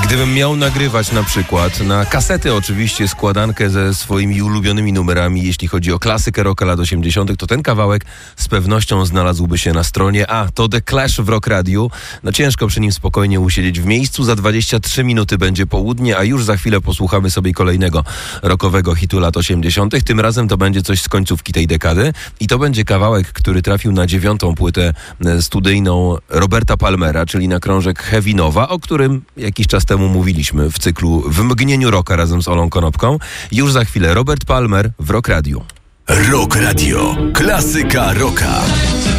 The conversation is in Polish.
Gdybym miał nagrywać na przykład na kasety oczywiście składankę ze swoimi ulubionymi numerami, jeśli chodzi o klasykę rocka lat 80., to ten kawałek z pewnością znalazłby się na stronie. To The Clash w Rock Radio. No ciężko przy nim spokojnie usiedzieć w miejscu. Za 23 minuty będzie południe, a już za chwilę posłuchamy sobie kolejnego rockowego hitu lat 80. Tym razem to będzie coś z końcówki tej dekady i to będzie kawałek, który trafił na 9. płytę studyjną Roberta Palmera, czyli na krążek Heavy Nova, o którym jakiś czas temu mówiliśmy w cyklu W mgnieniu rocka razem z Olą Konopką. Już za chwilę Robert Palmer w Rock Radio. Rock Radio. Klasyka rocka.